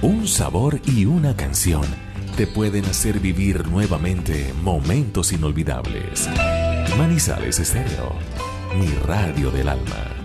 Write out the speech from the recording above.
Un sabor y una canción te pueden hacer vivir nuevamente momentos inolvidables. Manizales Estéreo, mi radio del alma.